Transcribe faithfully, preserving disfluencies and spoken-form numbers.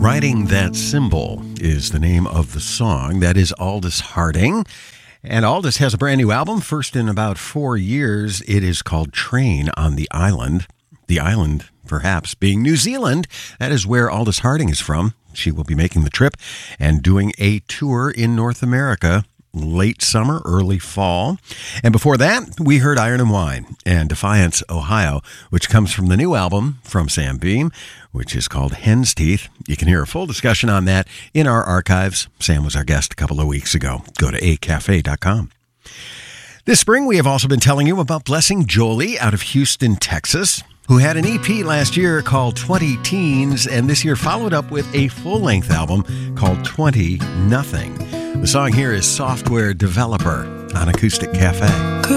Riding That Cymbal is the name of the song. That is Aldous Harding. And Aldous has a brand new album, first in about four years. It is called Train on the Island. The island, perhaps, being New Zealand. That is where Aldous Harding is from. She will be making the trip and doing a tour in North America late summer, early fall. And before that, we heard Iron and Wine and Defiance, Ohio, which comes from the new album from Sam Beam, which is called Hen's Teeth. You can hear a full discussion on that in our archives. Sam was our guest a couple of weeks ago. Go to a cafe dot com. This spring, we have also been telling you about Blessing Jolie out of Houston, Texas, who had an E P last year called twenty Teens, and this year followed up with a full-length album called twenty Nothing. The song here is Software Developer on Acoustic Cafe.